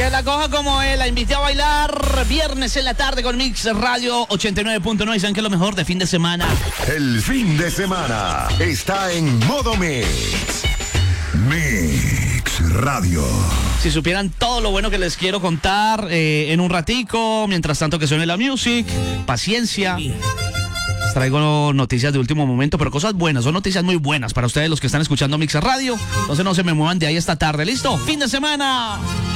Que la coja como él, la invité a bailar viernes en la tarde con Mix Radio 89.9. ¿Saben qué es lo mejor de fin de semana? El fin de semana está en modo Mix. Mix Radio. Si supieran todo lo bueno que les quiero contar en un ratico, mientras tanto que suene la music, paciencia. Les traigo noticias de último momento, pero cosas buenas, son noticias muy buenas para ustedes los que están escuchando Mix Radio. Entonces no se me muevan de ahí esta tarde, ¿listo? Fin de semana.